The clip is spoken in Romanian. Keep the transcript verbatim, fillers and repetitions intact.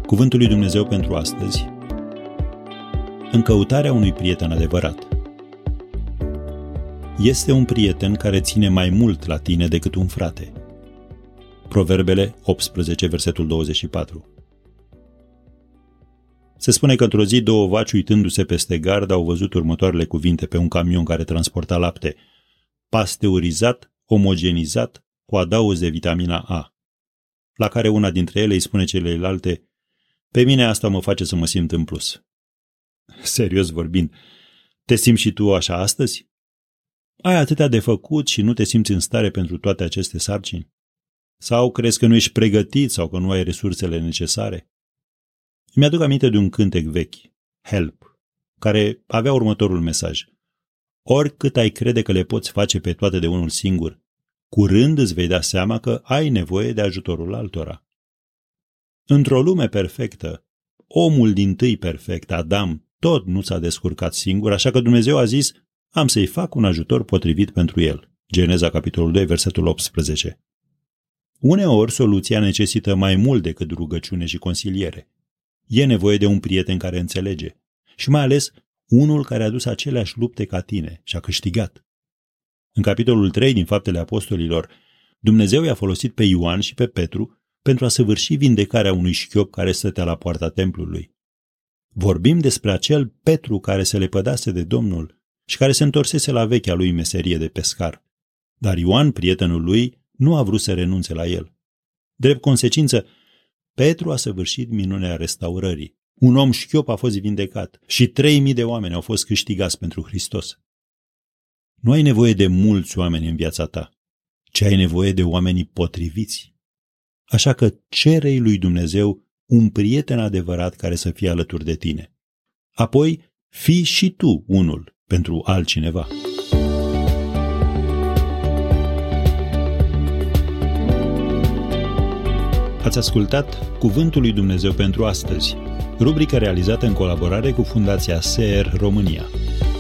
Cuvântul lui Dumnezeu pentru astăzi: în căutarea unui prieten adevărat. Este un prieten care ține mai mult la tine decât un frate. Proverbele optsprezece, versetul douăzeci și patru. Se spune că într-o zi două vaci, uitându-se peste gard, au văzut următoarele cuvinte pe un camion care transporta lapte: pasteurizat, omogenizat, cu adaos de vitamina A. La care una dintre ele îi spune celelalte: pe mine asta mă face să mă simt în plus. Serios vorbind, te simți și tu așa astăzi? Ai atâtea de făcut și nu te simți în stare pentru toate aceste sarcini? Sau crezi că nu ești pregătit sau că nu ai resursele necesare? Îmi aduc aminte de un cântec vechi, Help, care avea următorul mesaj: oricât ai crede că le poți face pe toate de unul singur, curând îți vei da seama că ai nevoie de ajutorul altora. Într-o lume perfectă, omul dintâi perfect, Adam, tot nu s-a descurcat singur, așa că Dumnezeu a zis: am să-i fac un ajutor potrivit pentru el. Geneza, capitolul doi, versetul optsprezece. Uneori, soluția necesită mai mult decât rugăciune și consiliere. E nevoie de un prieten care înțelege și mai ales unul care a dus aceleași lupte ca tine și a câștigat. În capitolul trei din Faptele Apostolilor, Dumnezeu i-a folosit pe Ioan și pe Petru pentru a săvârși vindecarea unui șchiop care stătea la poarta templului. Vorbim despre acel Petru care se lepădase de Domnul și care se întorsese la vechea lui meserie de pescar. Dar Ioan, prietenul lui, nu a vrut să renunțe la el. Drept consecință, Petru a săvârșit minunea restaurării. Un om șchiop a fost vindecat și trei mii de oameni au fost câștigați pentru Hristos. Nu ai nevoie de mulți oameni în viața ta, ci ai nevoie de oamenii potriviți. Așa că cere-i lui Dumnezeu un prieten adevărat care să fie alături de tine. Apoi, fii și tu unul pentru altcineva. Ați ascultat Cuvântul lui Dumnezeu pentru astăzi, rubrica realizată în colaborare cu Fundația S E R România.